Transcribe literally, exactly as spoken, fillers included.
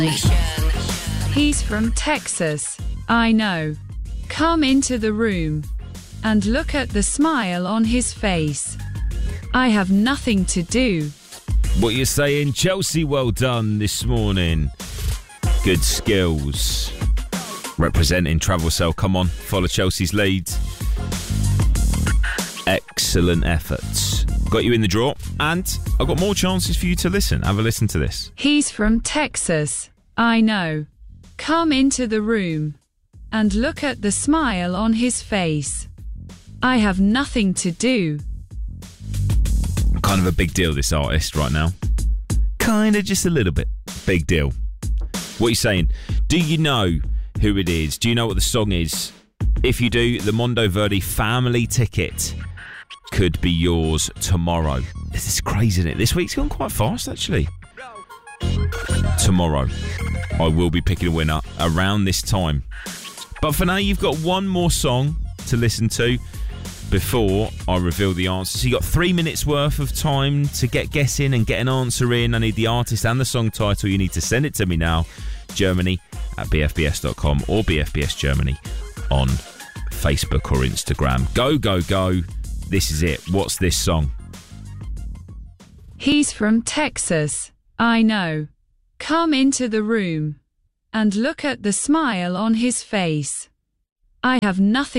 He's from Texas, I know. Come into the room and look at the smile on his face. I have nothing to do. What you saying, Chelsea? Well done this morning. Good skills. Representing Travel Cell. Come on, follow Chelsea's lead. Excellent efforts. Got you in the draw, and I've got more chances for you to listen. Have a listen to this. He's from Texas, I know. Come into the room and look at the smile on his face. I have nothing to do. Kind of a big deal, this artist right now. Kind of just a little bit. Big deal. What are you saying? Do you know who it is? Do you know what the song is? If you do, the Mondo Verde family ticket could be yours tomorrow. This is crazy, isn't it? This week's gone quite fast, actually. Tomorrow, I will be picking a winner around this time. But for now, you've got one more song to listen to before I reveal the answer. So you got three minutes worth of time to get guessing and get an answer in. I need the artist and the song title. You need to send it to me now. Germany at b f b s dot com or B F B S Germany on Facebook or Instagram. Go, go, go. This is it. What's this song? He's from Texas, I know. Come into the room and look at the smile on his face. I have nothing